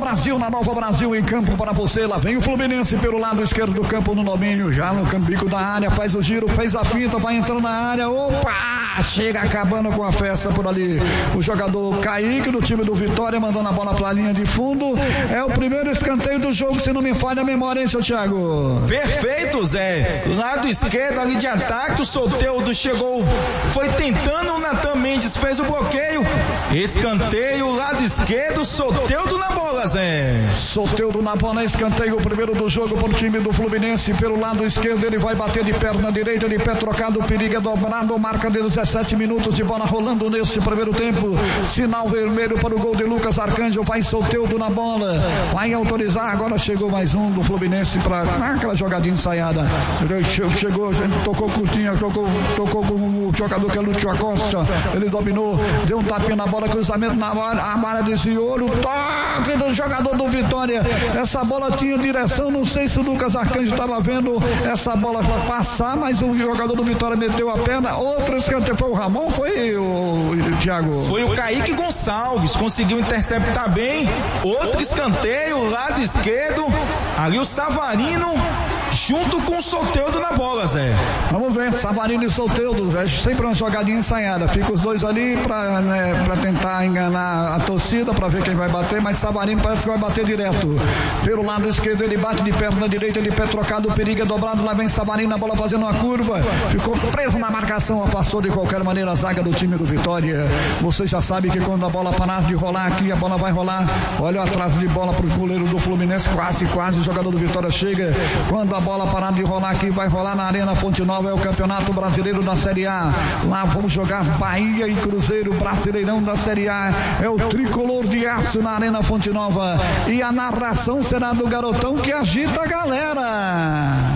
Brasil, na Nova Brasil, em campo para você. Lá vem o Fluminense pelo lado esquerdo do campo no domínio, já no cambico da área, faz o giro, fez a finta, vai entrando na área, opa, chega acabando com a festa por ali. O jogador Kaique do time do Vitória, mandando a bola para a linha de fundo. É o primeiro escanteio do jogo, se não me falha a memória, hein, seu Thiago? Perfeito, Zé. Lado esquerdo ali de ataque, o Soteldo chegou, foi tentando, o Natan Mendes fez o bloqueio. Escanteio, lado esquerdo, Soteldo na bola, Zé. Soteldo na bola, escanteio, o primeiro do jogo para o time do Fluminense. Pelo lado esquerdo, ele vai bater de perna direita, de pé trocado, o perigo é dobrado, marca de 17 minutos de bola rolando nesse primeiro tempo. Sinal vermelho para o gol de Lucas Arcanjo, vai Soteldo na bola, vai autorizar, agora chegou mais um do Fluminense para aquela jogadinha ensaiada. Chegou, tocou curtinha, tocou com o jogador que é Lúcio Acosta, ele dominou, deu um tapinha na bola, cruzamento na área, desviou, o toque do jogador do Vitória. Essa bola tinha direção, não sei se o Lucas Arcanjo estava vendo essa bola passar, mas o jogador do Vitória meteu a perna. Outro escanteio, foi o Ramon, foi o Thiago? Foi o Kaique Gonçalves, conseguiu interceptar bem. Outro escanteio, lado esquerdo, ali o Savarino junto com o Soteldo na bola, Zé. Vamos ver, Savarino e Soteldo, é sempre uma jogadinha ensaiada, fica os dois ali pra tentar enganar a torcida, pra ver quem vai bater, mas Savarino parece que vai bater direto. Pelo lado esquerdo ele bate de perna direita, de pé trocado, o perigo é dobrado, lá vem Savarino na bola fazendo uma curva, ficou preso na marcação, afastou de qualquer maneira a zaga do time do Vitória. Você já sabe que quando a bola parar de rolar aqui, a bola vai rolar, olha atrás de bola pro goleiro do Fluminense, quase o jogador do Vitória chega, quando a bola parar de rolar aqui, vai rolar na Arena Fonte Nova, é o Campeonato Brasileiro da Série A, lá vamos jogar Bahia e Cruzeiro, Brasileirão da Série A, é o tricolor de aço na Arena Fonte Nova, e a narração será do garotão que agita a galera.